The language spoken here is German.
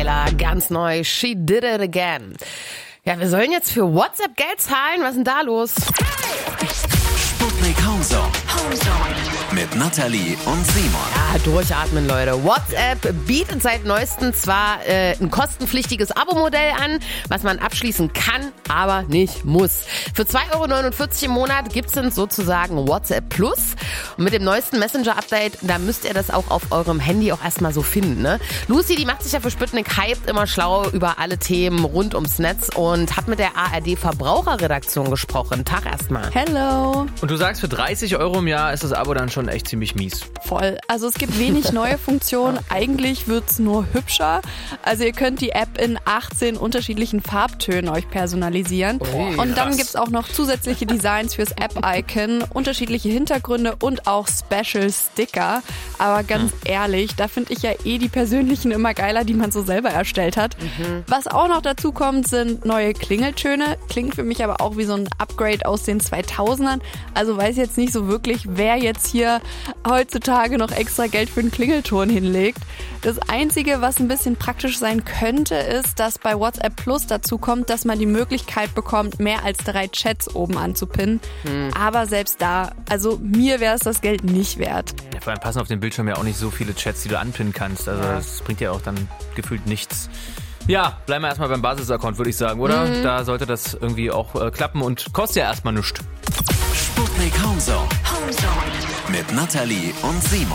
Tyler, ganz neu, She Did It Again. Ja, wir sollen jetzt für WhatsApp Geld zahlen. Was ist denn da los? Sputnik Homezone. Mit Nathalie und Simon. Ja, durchatmen, Leute. WhatsApp bietet seit neuestem zwar ein kostenpflichtiges Abo-Modell an, was man abschließen kann, aber nicht muss. Für 2,49 € im Monat gibt's dann sozusagen WhatsApp Plus. Und mit dem neuesten Messenger-Update, da müsst ihr das auch auf eurem Handy auch erstmal so finden, ne? Lucy, die macht sich ja für Sputnik hyped immer schlau über alle Themen rund ums Netz und hat mit der ARD-Verbraucherredaktion gesprochen. Tag erstmal. Hello. Und du sagst, für 30 € im Jahr ist das Abo dann schon echt ziemlich mies. Voll. Also es gibt wenig neue Funktionen. Eigentlich wird's nur hübscher. Also ihr könnt die App in 18 unterschiedlichen Farbtönen euch personalisieren. Und dann gibt's auch noch zusätzliche Designs fürs App-Icon, unterschiedliche Hintergründe und auch Special Sticker. Aber ganz ehrlich, da finde ich ja die persönlichen immer geiler, die man so selber erstellt hat. Was auch noch dazu kommt, sind neue Klingeltöne. Klingt für mich aber auch wie so ein Upgrade aus den 2000ern. Also weiß jetzt nicht so wirklich, wer jetzt hier heutzutage noch extra Geld für einen Klingelton hinlegt. Das Einzige, was ein bisschen praktisch sein könnte, ist, dass bei WhatsApp Plus dazu kommt, dass man die Möglichkeit bekommt, mehr als 3 Chats oben anzupinnen. Aber selbst da, also mir wäre es das Geld nicht wert. Ja, vor allem passen auf dem Bildschirm ja auch nicht so viele Chats, die du anpinnen kannst. Also das bringt ja auch dann gefühlt nichts. Ja, bleiben wir erstmal beim Basis-Account, würde ich sagen, oder? Da sollte das irgendwie auch klappen und kostet ja erstmal nichts. Sputnik Homezone. Mit Nathalie und Simon.